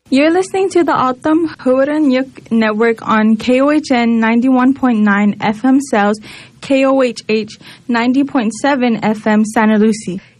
You're listening to the Autumn Houran Network on KOHN 91.9 FM Sales, KOHH 90.7 FM Santa Lucie.